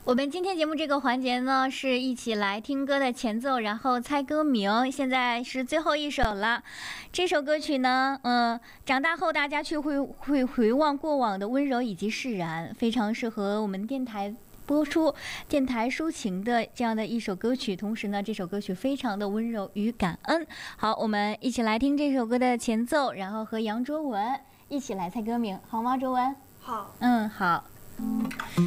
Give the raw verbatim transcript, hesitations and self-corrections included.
我们今天节目这个环节呢，是一起来听歌的前奏，然后猜歌名。现在是最后一首了，这首歌曲呢，嗯、呃，长大后大家却会会回望过往的温柔以及释然，非常适合我们电台播出、电台抒情的这样的一首歌曲。同时呢，这首歌曲非常的温柔与感恩。好，我们一起来听这首歌的前奏，然后和杨卓文一起来猜歌名，好吗？卓文？ 好。 嗯，好。